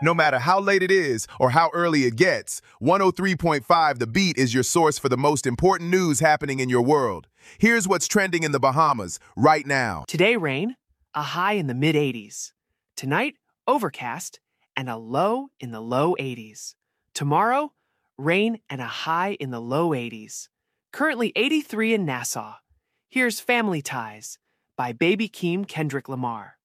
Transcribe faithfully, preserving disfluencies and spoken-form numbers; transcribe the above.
No matter how late it is or how early it gets, one oh three point five The Beat is your source for the most important news happening in your world. Here's what's trending in the Bahamas right now. Today, rain, a high in the mid eighties. Tonight, overcast, and a low in the low eighties. Tomorrow, rain and a high in the low eighties. Currently eighty-three in Nassau. Here's Family Ties by Baby Keem Kendrick Lamar.